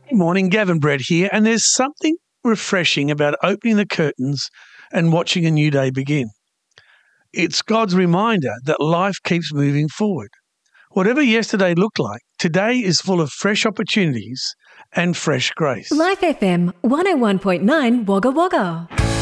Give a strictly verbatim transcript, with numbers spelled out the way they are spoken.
Good morning, Gavin Brett here, and there's something refreshing about opening the curtains and watching a new day begin. It's God's reminder that life keeps moving forward. Whatever yesterday looked like, today is full of fresh opportunities and fresh grace. Life F M one oh one point nine Wagga Wagga.